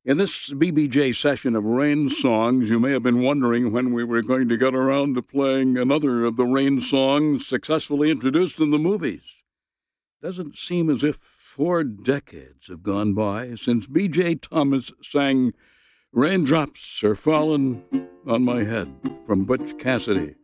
In this BBJ session of Rain songs, you may have been wondering when we were going to get around to playing another of the Rain songs successfully introduced in the movies. Doesn't seem as if 4 decades have gone by since B.J. Thomas sang Raindrops Are Falling on My Head from Butch Cassidy.